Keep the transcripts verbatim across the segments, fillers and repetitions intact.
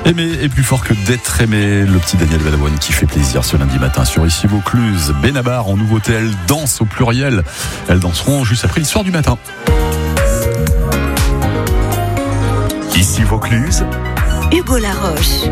Aimer est plus fort que d'être aimé. Le petit Daniel Balavoine qui fait plaisir ce lundi matin sur Ici Vaucluse. Benabar en nouveauté, elles dansent au pluriel. Elles danseront juste après l'histoire du matin. Ici Vaucluse, Hugo Laroche.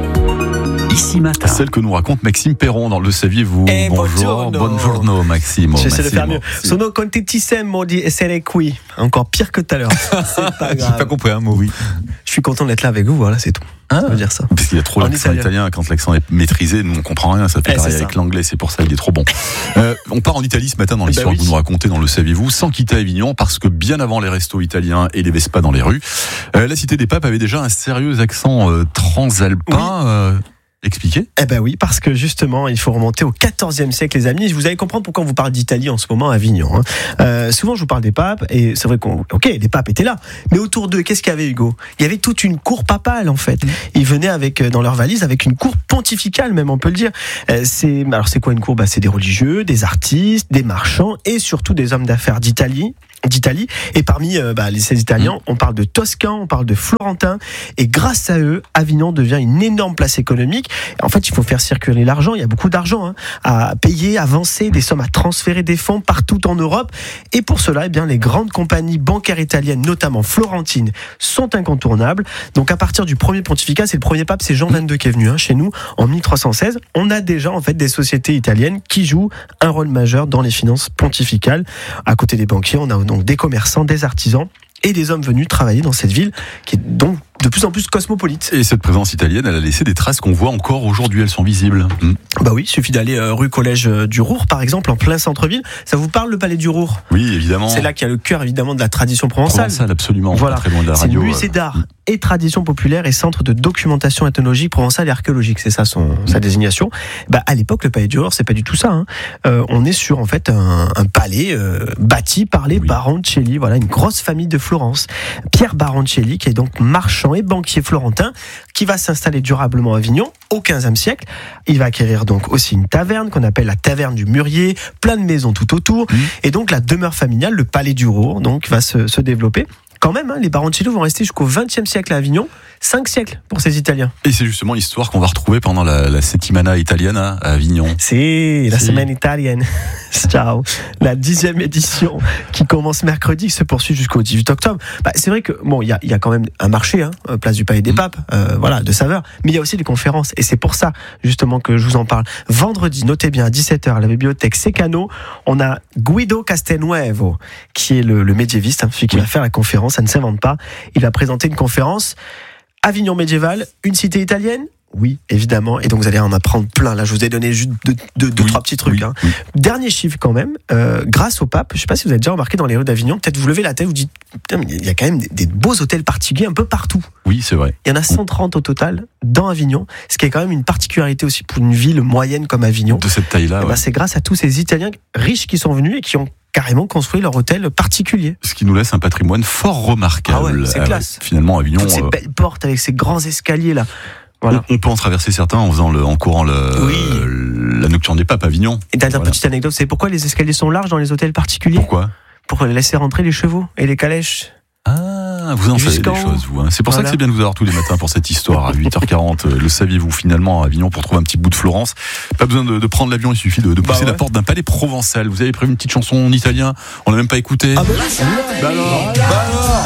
Ici matin. Celle que nous raconte Maxime Perron dans Le Saviez-vous. Eh, Bonjour, buongiorno Maxime. J'essaie de faire mieux. Maximo. Sono contentissimo di essere qui. Encore pire que tout à l'heure. C'est pas grave. J'ai pas compris un mot. Oui. Je suis content d'être là avec vous, voilà, c'est tout. Ah, ça veut dire ça. Parce qu'il y a trop En l'accent italien. italien. Quand l'accent est maîtrisé, nous on comprend rien. Ça fait Eh, pareil c'est avec ça. l'anglais, c'est pour ça il est trop bon. euh, on part en Italie ce matin dans l'histoire Eh ben oui. que vous nous racontez dans Le Saviez-vous, sans quitter Avignon, parce que bien avant les restos italiens et les Vespas dans les rues, euh, la cité des papes avait déjà un sérieux accent euh, transalpin. Euh, expliquez. Eh ben oui, parce que justement, il faut remonter au quatorzième siècle, les amis. Vous allez comprendre pourquoi on vous parle d'Italie en ce moment à Avignon. Hein. Euh, souvent, je vous parle des papes, et c'est vrai qu'on, ok, les papes étaient là, mais autour d'eux, qu'est-ce qu'il y avait, Hugo ? Il y avait toute une cour papale, en fait. Ils venaient avec dans leur valise avec une cour pontificale, même, on peut le dire. Euh, c'est, alors, c'est quoi une cour ? Bah, c'est des religieux, des artistes, des marchands, et surtout des hommes d'affaires d'Italie. d'Italie et parmi euh, bah, ces Italiens, on parle de Toscans, on parle de Florentins, et grâce à eux, Avignon devient une énorme place économique. En fait, il faut faire circuler l'argent, il y a beaucoup d'argent hein, à payer, avancer, des sommes à transférer des fonds partout en Europe, et pour cela, eh bien, les grandes compagnies bancaires italiennes, notamment florentines, sont incontournables. Donc à partir du premier pontificat, c'est le premier pape, c'est Jean vingt-deux qui est venu hein, chez nous en mille trois cent seize, on a déjà en fait des sociétés italiennes qui jouent un rôle majeur dans les finances pontificales. À côté des banquiers, on a donc des commerçants, des artisans et des hommes venus travailler dans cette ville qui est donc de plus en plus cosmopolite. Et cette présence italienne, elle a laissé des traces qu'on voit encore aujourd'hui, elles sont visibles. Mmh. Bah oui, il suffit d'aller euh, rue Collège euh, du Roure, par exemple, en plein centre-ville. Ça vous parle, le palais du Roure ? Oui, évidemment. C'est là qu'il y a le cœur, évidemment, de la tradition provençale. Provençal, absolument. Voilà. Pas très loin de la C'est radio. musée euh. d'art et tradition populaire et centre de documentation ethnologique provençale et archéologique. C'est ça son, sa désignation. Bah, à l'époque, le palais du Roure, c'est pas du tout ça. Hein. Euh, on est sur, en fait, un, un palais euh, bâti par les Oui. Baroncelli. Voilà, une grosse famille de Florence. Pierre Baroncelli, qui est donc marchand et banquier florentin, qui va s'installer durablement à Avignon au quinzième siècle. Il va acquérir donc aussi une taverne qu'on appelle la taverne du Mûrier, plein de maisons tout autour. Mmh. Et donc la demeure familiale, le palais du Roure, donc va se, se développer. Quand même, hein, les Baroncelli vont rester jusqu'au vingtième siècle à Avignon, cinq siècles pour ces Italiens. Et c'est justement l'histoire qu'on va retrouver pendant la, la settimana italiana à Avignon. C'est la Si. semaine italienne. Ciao. La dixième édition qui commence mercredi, qui se poursuit jusqu'au dix-huit octobre. Bah, c'est vrai que bon, il y a, y a quand même un marché, hein, place du Palais des Papes, euh, voilà, de saveurs. Mais il y a aussi des conférences, et c'est pour ça justement que je vous en parle. Vendredi, notez bien à dix-sept heures à la bibliothèque Secano, on a Guido Castelnuovo, qui est le, le médiéviste, hein, celui qui Oui. va faire la conférence. Ça ne s'invente pas. Il va présenter une conférence. Avignon médiéval, une cité italienne ? Oui, évidemment. Et donc, vous allez en apprendre plein. Là, je vous ai donné juste deux, deux, deux Oui, trois petits trucs. oui, hein. oui. Dernier chiffre, quand même. Euh, grâce au pape, je ne sais pas si vous avez déjà remarqué dans les rues d'Avignon, peut-être vous levez la tête, vous dites, putain, mais il y a quand même des, des beaux hôtels particuliers un peu partout. Oui, c'est vrai. Il y en a cent trente au total dans Avignon, ce qui est quand même une particularité aussi pour une ville moyenne comme Avignon. De cette taille-là, Eh ben, ouais. c'est grâce à tous ces Italiens riches qui sont venus et qui ont carrément construit leur hôtel particulier. Ce qui nous laisse un patrimoine fort remarquable. Ah ouais, c'est classe. Finalement, Avignon, Toutes ces euh, belles portes avec ces grands escaliers là. Voilà. on, on peut en traverser certains en faisant le, en courant le, Oui. euh, la nocturne des papes à Avignon. Et dernière Voilà. petite anecdote, c'est pourquoi les escaliers sont larges dans les hôtels particuliers ? Pourquoi ? Pour laisser rentrer les chevaux et les calèches. Ah, vous en savez des Jusqu'en haut. choses, vous. Hein. C'est pour Voilà. ça que c'est bien de vous avoir tous les matins pour cette histoire à huit heures quarante. Euh, Le saviez-vous finalement à Avignon pour trouver un petit bout de Florence. Pas besoin de, de prendre l'avion, il suffit de, de Bah pousser ouais. la porte d'un palais provençal. Vous avez prévu une petite chanson en italien, on l'a même pas écouté. Ah bah, Bah alors, bah alors.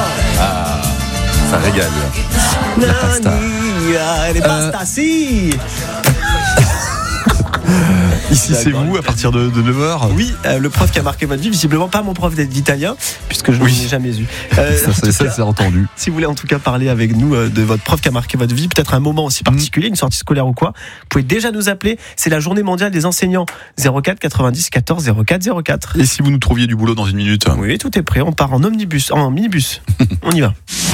Ah, ça régale. La pasta. Les pasta, si. Ici c'est vous à partir de, de neuf heures. Oui, euh, le prof qui a marqué votre vie, visiblement pas mon prof d'italien, puisque je Oui. n'en ai jamais eu. Euh, Ça, en ça, tout ça, cas, c'est entendu. si vous voulez en tout cas parler avec nous euh, de votre prof qui a marqué votre vie, peut-être un moment aussi particulier, une sortie scolaire ou quoi, vous pouvez déjà nous appeler. C'est la journée mondiale des enseignants. zéro quatre quatre-vingt-dix quatorze zéro quatre zéro quatre. Et si vous nous trouviez du boulot dans une minute? Oui, tout est prêt. On part en omnibus, en minibus. On y va.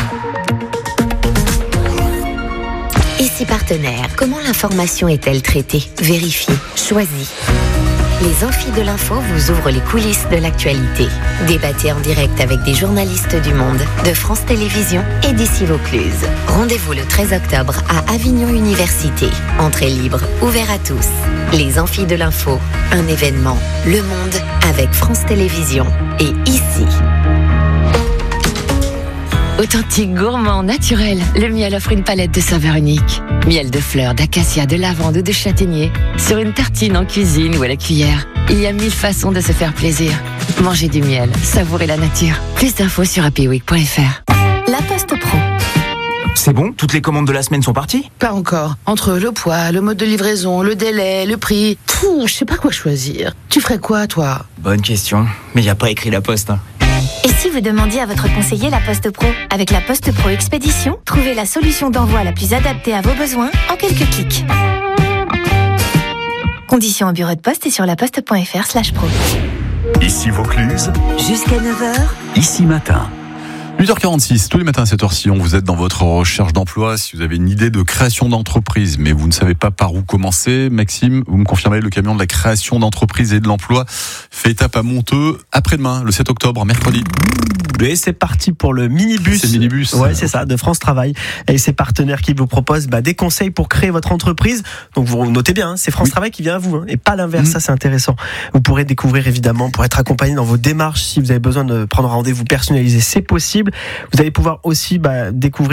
Ici Partenaire. Comment l'information est-elle traitée, vérifiée, choisie ? Les Amphis de l'info vous ouvrent les coulisses de l'actualité. Débattez en direct avec des journalistes du Monde, de France Télévisions et d'Ici Vaucluse. Rendez-vous le treize octobre à Avignon Université. Entrée libre, ouvert à tous. Les Amphis de l'info, un événement. Le Monde avec France Télévisions et Ici. Authentique, gourmand, naturel, le miel offre une palette de saveurs uniques. Miel de fleurs, d'acacia, de lavande ou de châtaignier. Sur une tartine en cuisine ou à la cuillère. Il y a mille façons de se faire plaisir. Mangez du miel, savourez la nature. Plus d'infos sur happy week point f r. La Poste Pro. C'est bon? Toutes les commandes de la semaine sont parties? Pas encore. Entre le poids, le mode de livraison, le délai, le prix... Pouh, je sais pas quoi choisir. Tu ferais quoi, toi? Bonne question. Mais y a pas écrit la Poste, hein. Et si vous demandiez à votre conseiller La Poste Pro? Avec La Poste Pro Expédition, trouvez la solution d'envoi la plus adaptée à vos besoins en quelques clics. Conditions au bureau de poste et sur laposte point f r slash pro. Ici Vaucluse. Jusqu'à neuf heures. Ici Matin. huit heures quarante-six, tous les matins à cette heure-ci, on vous êtes dans votre recherche d'emploi. Si vous avez une idée de création d'entreprise, mais vous ne savez pas par où commencer, Maxime, vous me confirmez, le camion de la création d'entreprise et de l'emploi fait étape à Monteux après-demain, le sept octobre, mercredi. Et c'est parti pour le minibus. C'est le minibus. Ouais, c'est ça, de France Travail. Et ses partenaires qui vous proposent bah, des conseils pour créer votre entreprise. Donc vous notez bien, hein, c'est France Oui. Travail qui vient à vous, hein, et pas l'inverse. Mmh. Ça, c'est intéressant. Vous pourrez découvrir évidemment pour être accompagné dans vos démarches. Si vous avez besoin de prendre un rendez-vous personnalisé, c'est possible. Vous allez pouvoir aussi bah, découvrir